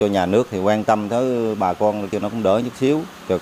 Cho nhà nước thì quan tâm tới bà con cho nó cũng đỡ chút xíu, cho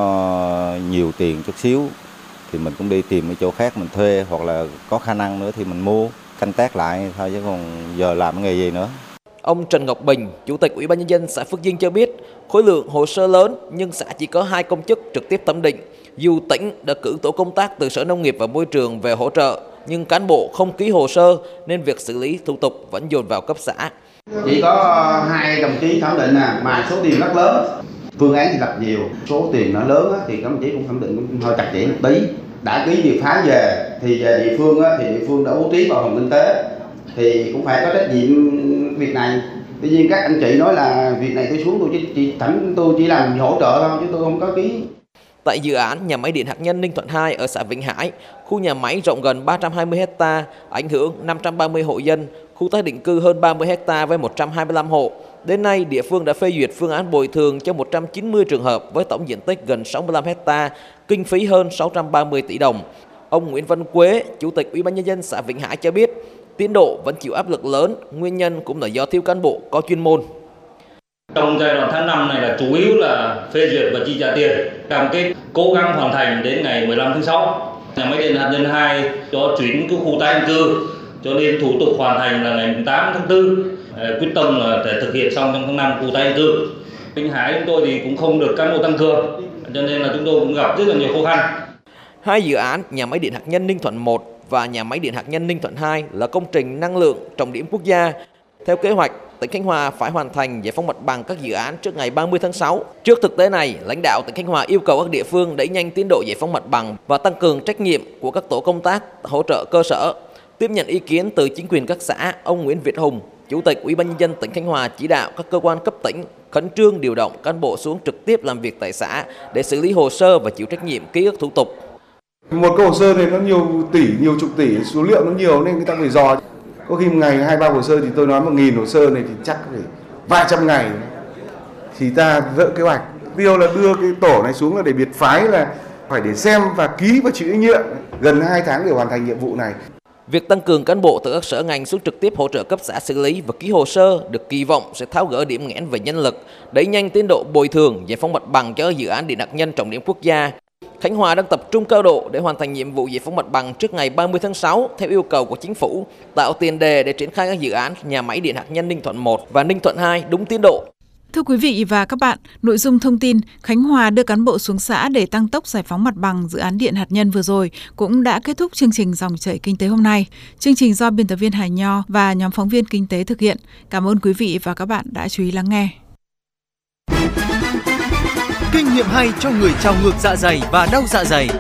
có nhiều tiền chút xíu thì mình cũng đi tìm cái chỗ khác mình thuê, hoặc là có khả năng nữa thì mình mua canh tác lại thôi, chứ còn giờ làm nghề gì nữa. Ông Trần Ngọc Bình, Chủ tịch Ủy ban Nhân dân xã Phước Dinh cho biết, khối lượng hồ sơ lớn nhưng xã chỉ có 2 công chức trực tiếp thẩm định. Dù tỉnh đã cử tổ công tác từ Sở Nông nghiệp và Môi trường về hỗ trợ, nhưng cán bộ không ký hồ sơ nên việc xử lý thủ tục vẫn dồn vào cấp xã. Chỉ có 2 đồng chí thẩm định mà số tiền rất lớn. Phương án thì gặp nhiều, số tiền nó lớn thì các đồng chí cũng thẩm định cũng hơi chặt chẽ một tí. Đã ký việc phá về thì về địa phương thì địa phương đã bố trí vào phòng kinh tế thì cũng phải có trách nhiệm việc này. Tuy nhiên các anh chị nói là việc này tôi xuống tôi chỉ làm hỗ trợ thôi chứ tôi không có ký. Tại dự án nhà máy điện hạt nhân Ninh Thuận 2 ở xã Vĩnh Hải, khu nhà máy rộng gần 320 ha, ảnh hưởng 530 hộ dân, khu tái định cư hơn 30 ha với 125 hộ. Đến nay, địa phương đã phê duyệt phương án bồi thường cho 190 trường hợp với tổng diện tích gần 65 ha, kinh phí hơn 630 tỷ đồng. Ông Nguyễn Văn Quế, Chủ tịch Ủy ban Nhân dân xã Vĩnh Hải cho biết, tiến độ vẫn chịu áp lực lớn, nguyên nhân cũng là do thiếu cán bộ có chuyên môn. Trong giai đoạn tháng 5 này là chủ yếu là phê duyệt và chi trả tiền, cam kết cố gắng hoàn thành đến ngày 15 tháng 6. Nhà máy điện hạt nhân 2 cho chuyển cái khu tái định cư, cho nên thủ tục hoàn thành là ngày 8 tháng 4. Quyết tâm là để thực hiện xong trong tháng 5 khu tái định cư. Vĩnh Hải chúng tôi thì cũng không được cán bộ tăng cường, cho nên là chúng tôi cũng gặp rất là nhiều khó khăn. 2 dự án nhà máy điện hạt nhân Ninh Thuận 1 và nhà máy điện hạt nhân Ninh Thuận 2 là công trình năng lượng trọng điểm quốc gia. Theo kế hoạch, tỉnh Khánh Hòa phải hoàn thành giải phóng mặt bằng các dự án trước ngày 30 tháng 6. Trước thực tế này, lãnh đạo tỉnh Khánh Hòa yêu cầu các địa phương đẩy nhanh tiến độ giải phóng mặt bằng và tăng cường trách nhiệm của các tổ công tác hỗ trợ cơ sở. Tiếp nhận ý kiến từ chính quyền các xã, ông Nguyễn Việt Hùng, Chủ tịch Ủy ban Nhân dân tỉnh Khánh Hòa chỉ đạo các cơ quan cấp tỉnh khẩn trương điều động cán bộ xuống trực tiếp làm việc tại xã để xử lý hồ sơ và chịu trách nhiệm ký các thủ tục. Một cái hồ sơ này nó nhiều tỷ, nhiều chục tỷ, số liệu nó nhiều nên người ta phải dò. Có khi một ngày 2-3 hồ sơ thì tôi nói 1.000 hồ sơ này thì chắc phải vài trăm ngày thì ta vỡ kế hoạch. Tiêu là đưa cái tổ này xuống là để biệt phái là phải để xem và ký và chịu trách nhiệm gần 2 tháng để hoàn thành nhiệm vụ này. Việc tăng cường cán bộ từ các sở ngành xuống trực tiếp hỗ trợ cấp xã xử lý và ký hồ sơ được kỳ vọng sẽ tháo gỡ điểm nghẽn về nhân lực, đẩy nhanh tiến độ bồi thường, giải phóng mặt bằng cho dự án điện hạt nhân trọng điểm quốc gia. Khánh Hòa đang tập trung cao độ để hoàn thành nhiệm vụ giải phóng mặt bằng trước ngày 30 tháng 6 theo yêu cầu của chính phủ, tạo tiền đề để triển khai các dự án nhà máy điện hạt nhân Ninh Thuận 1 và Ninh Thuận 2 đúng tiến độ. Thưa quý vị và các bạn, nội dung thông tin Khánh Hòa đưa cán bộ xuống xã để tăng tốc giải phóng mặt bằng dự án điện hạt nhân vừa rồi cũng đã kết thúc chương trình Dòng chảy kinh tế hôm nay. Chương trình do biên tập viên Hải Nho và nhóm phóng viên kinh tế thực hiện. Cảm ơn quý vị và các bạn đã chú ý lắng nghe. Kinh nghiệm hay cho người trào ngược dạ dày và đau dạ dày.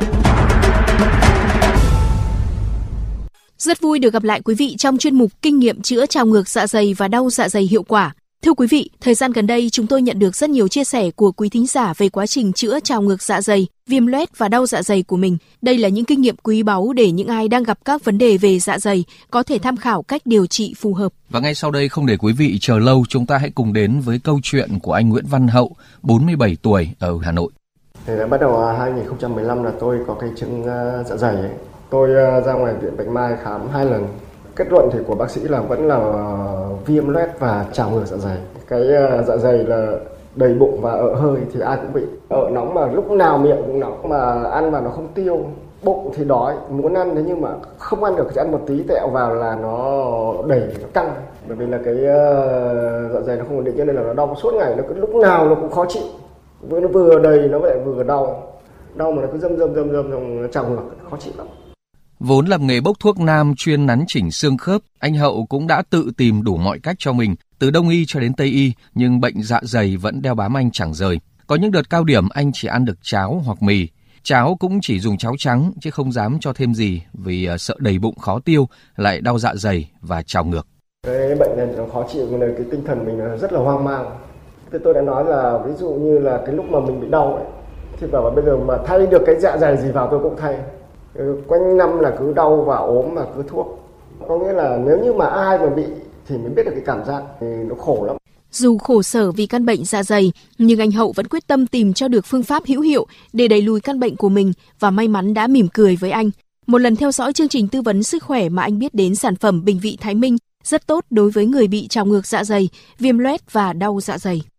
Rất vui được gặp lại quý vị trong chuyên mục Kinh nghiệm chữa trào ngược dạ dày và đau dạ dày hiệu quả. Thưa quý vị, thời gian gần đây chúng tôi nhận được rất nhiều chia sẻ của quý thính giả về quá trình chữa trào ngược dạ dày, viêm loét và đau dạ dày của mình. Đây là những kinh nghiệm quý báu để những ai đang gặp các vấn đề về dạ dày có thể tham khảo cách điều trị phù hợp. Và ngay sau đây không để quý vị chờ lâu, chúng ta hãy cùng đến với câu chuyện của anh Nguyễn Văn Hậu, 47 tuổi ở Hà Nội. Thì bắt đầu 2015 là tôi có cái chứng dạ dày ấy. Tôi ra ngoài viện Bạch Mai khám 2 lần. Kết luận thì của bác sĩ là vẫn là viêm loét và trào ngược dạ dày. Cái dạ dày là đầy bụng và ợ hơi thì ai cũng bị. Ợ nóng mà lúc nào miệng cũng nóng, mà ăn vào nó không tiêu. Bụng thì đói, muốn ăn thế nhưng mà không ăn được, chỉ ăn một tí tẹo vào là nó đầy, nó căng. Bởi vì là cái dạ dày nó không ổn định cho nên là nó đau suốt ngày, nó cứ lúc nào nó cũng khó chịu. Nó vừa đầy nó lại vừa đau. Đau mà nó cứ dâm trào ngược, khó chịu lắm. Vốn làm nghề bốc thuốc nam chuyên nắn chỉnh xương khớp, anh Hậu cũng đã tự tìm đủ mọi cách cho mình, từ đông y cho đến tây y, nhưng bệnh dạ dày vẫn đeo bám anh chẳng rời. Có những đợt cao điểm anh chỉ ăn được cháo hoặc mì. Cháo cũng chỉ dùng cháo trắng chứ không dám cho thêm gì vì sợ đầy bụng khó tiêu, lại đau dạ dày và trào ngược. Cái bệnh này nó khó chịu nên cái tinh thần mình rất là hoang mang. Thì tôi đã nói là ví dụ như là cái lúc mà mình bị đau ấy, thì bảo là bây giờ mà thay được cái dạ dày gì vào tôi cũng thay. Quanh năm là cứ đau và ốm mà cứ thuốc. Có nghĩa là nếu như mà ai mà bị thì mới biết được cái cảm giác thì nó khổ lắm. Dù khổ sở vì căn bệnh dạ dày, nhưng anh Hậu vẫn quyết tâm tìm cho được phương pháp hữu hiệu để đẩy lùi căn bệnh của mình và may mắn đã mỉm cười với anh. Một lần theo dõi chương trình tư vấn sức khỏe mà anh biết đến sản phẩm Bình Vị Thái Minh, rất tốt đối với người bị trào ngược dạ dày, viêm loét và đau dạ dày.